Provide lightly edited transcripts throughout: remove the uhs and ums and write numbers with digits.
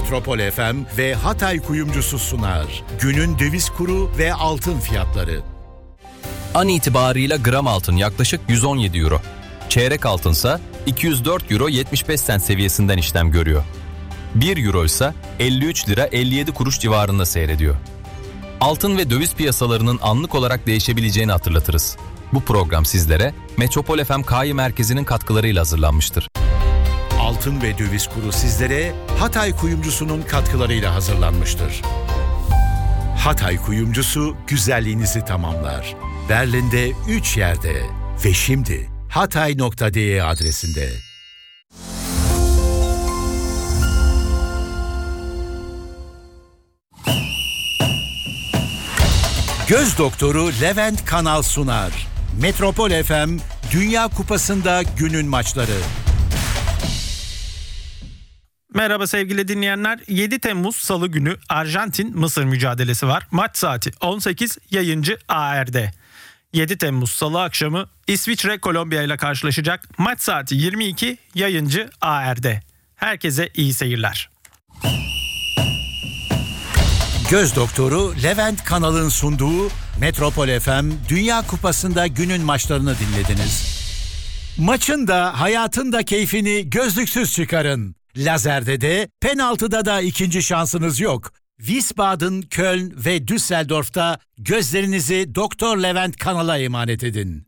Metropol FM ve Hatay Kuyumcusu sunar. Günün döviz kuru ve altın fiyatları. An itibarıyla gram altın yaklaşık 117 euro. Çeyrek altınsa 204 euro 75 sent seviyesinden işlem görüyor. 1 euro ise 53 lira 57 kuruş civarında seyrediyor. Altın ve döviz piyasalarının anlık olarak değişebileceğini hatırlatırız. Bu program sizlere Metropol FM KAYİ Merkezi'nin katkılarıyla hazırlanmıştır. Altın ve döviz kuru sizlere Hatay Kuyumcusu'nun katkılarıyla hazırlanmıştır. Hatay Kuyumcusu güzelliğinizi tamamlar. Berlin'de 3 yerde ve şimdi hatay.de adresinde. Göz doktoru Levent Kanal sunar. Metropol FM Dünya Kupası'nda günün maçları. Merhaba sevgili dinleyenler. 7 Temmuz Salı günü Arjantin-Mısır mücadelesi var. Maç saati 18, yayıncı ARD. 7 Temmuz Salı akşamı İsviçre Kolombiya ile karşılaşacak. Maç saati 22, yayıncı ARD. Herkese iyi seyirler. Göz doktoru Levent Kanal'ın sunduğu Metropol FM Dünya Kupası'nda günün maçlarını dinlediniz. Maçın da hayatın da keyfini gözlüksüz çıkarın. Lazerde de penaltıda da ikinci şansınız yok. Wiesbaden, Köln ve Düsseldorf'ta gözlerinizi Doktor Levent Kanal'a emanet edin.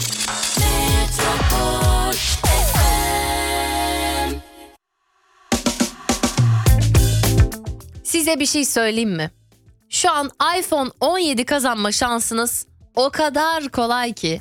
Size bir şey söyleyeyim mi? Şu an iPhone 17 kazanma şansınız o kadar kolay ki.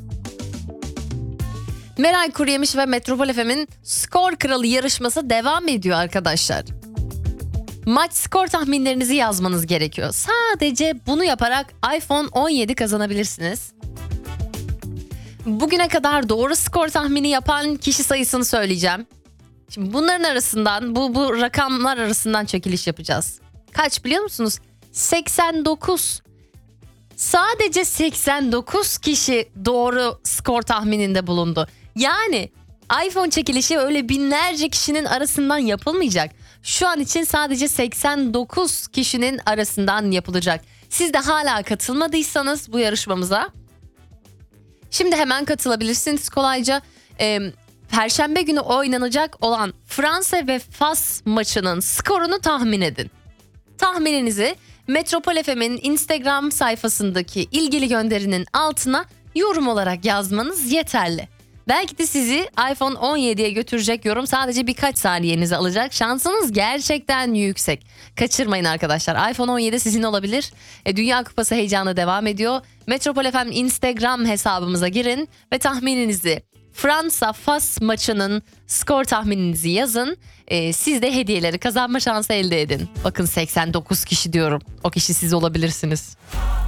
Meral Kuruyemiş ve Metropol FM'in Skor Kralı yarışması devam ediyor arkadaşlar. Maç skor tahminlerinizi yazmanız gerekiyor. Sadece bunu yaparak iPhone 17 kazanabilirsiniz. Bugüne kadar doğru skor tahmini yapan kişi sayısını söyleyeceğim. Şimdi bunların arasından bu rakamlar arasından çekiliş yapacağız. Kaç biliyor musunuz? 89. Sadece 89 kişi doğru skor tahmininde bulundu. Yani iPhone çekilişi öyle binlerce kişinin arasından yapılmayacak. Şu an için sadece 89 kişinin arasından yapılacak. Siz de hala katılmadıysanız bu yarışmamıza şimdi hemen katılabilirsiniz kolayca. Perşembe günü oynanacak olan Fransa ve Fas maçının skorunu tahmin edin. Tahmininizi Metropol FM'in Instagram sayfasındaki ilgili gönderinin altına yorum olarak yazmanız yeterli. Belki de sizi iPhone 17'ye götürecek yorum sadece birkaç saniyenizi alacak. Şansınız gerçekten yüksek. Kaçırmayın arkadaşlar. iPhone 17 sizin olabilir. Dünya Kupası heyecanı devam ediyor. Metropol FM Instagram hesabımıza girin ve tahmininizi Fransa-Fas maçının skor tahmininizi yazın. Siz de hediyeleri kazanma şansı elde edin. Bakın 89 kişi diyorum. O kişi siz olabilirsiniz.